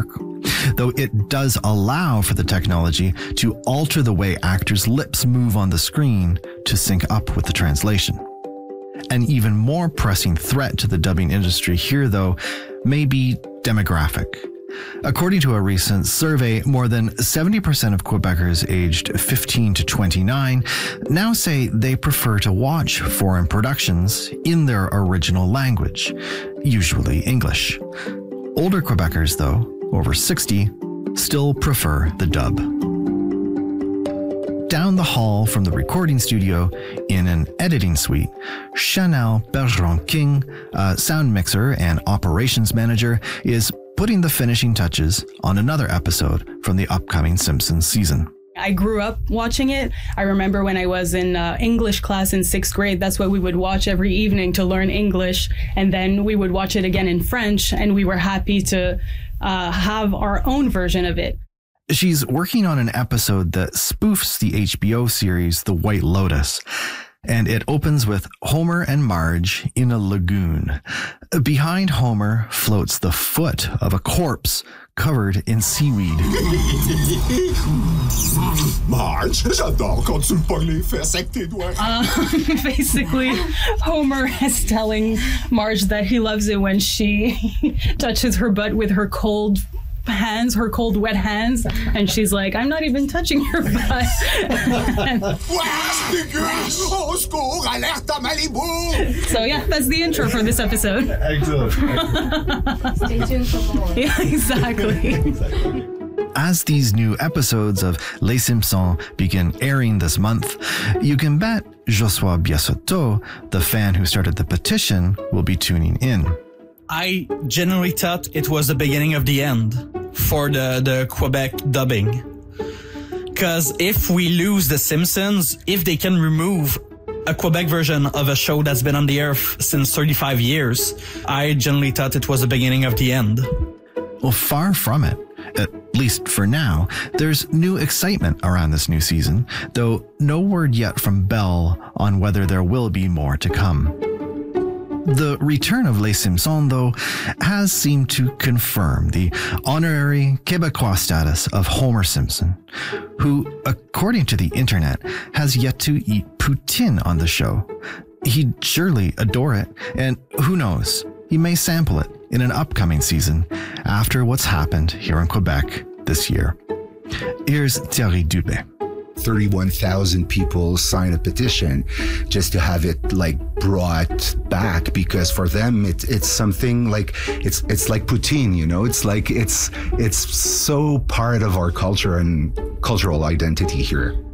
work, though it does allow for the technology to alter the way actors' lips move on the screen to sync up with the translation. An even more pressing threat to the dubbing industry here, though, may be demographic. According to a recent survey, more than 70% of Quebecers aged 15 to 29 now say they prefer to watch foreign productions in their original language, usually English. Older Quebecers, though, over 60, still prefer the dub. Down the hall from the recording studio, in an editing suite, Chanel Bergeron-King, a sound mixer and operations manager, is putting the finishing touches on another episode from the upcoming Simpsons season. I grew up watching it. I remember when I was in English class in 6th grade, that's what we would watch every evening to learn English. And then we would watch it again in French, and we were happy to have our own version of it. She's working on an episode that spoofs the HBO series The White Lotus, and it opens with Homer and Marge in a lagoon. Behind Homer floats the foot of a corpse covered in seaweed. Marge, j'adore quand tu me pognes les fesses avec tes doigts. Basically, Homer is telling Marge that he loves it when she touches her butt with her cold hands, her cold, wet hands, and she's like, I'm not even touching your butt. So yeah, that's the intro for this episode. Excellent. Stay tuned for more. Yeah, exactly. As these new episodes of Les Simpsons begin airing this month, you can bet Josua Biasotto, the fan who started the petition, will be tuning in. I genuinely thought it was the beginning of the end for the Quebec dubbing. Because if we lose The Simpsons, if they can remove a Quebec version of a show that's been on the air since 35 years, I genuinely thought it was the beginning of the end. Well, far from it. At least for now, there's new excitement around this new season, though no word yet from Bell on whether there will be more to come. The return of Les Simpsons, though, has seemed to confirm the honorary Québécois status of Homer Simpson, who, according to the internet, has yet to eat poutine on the show. He'd surely adore it, and who knows, he may sample it in an upcoming season after what's happened here in Quebec this year. Here's Thierry Dubé. 31,000 people signed a petition just to have it brought back, because for them it's something like it's like poutine, you know. It's like it's so part of our culture and cultural identity here.